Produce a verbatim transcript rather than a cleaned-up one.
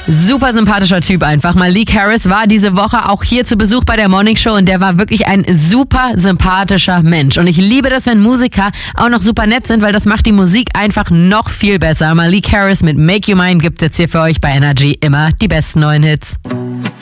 Super sympathischer Typ einfach. Malik Harris war diese Woche auch hier zu Besuch bei der Morning Show und der war wirklich ein super sympathischer Mensch. Und ich liebe das, wenn Musiker auch noch super nett sind, weil das macht die Musik einfach noch viel besser. Malik Harris mit Make You Mine gibt's jetzt hier für euch bei Energy immer die besten neuen Hits.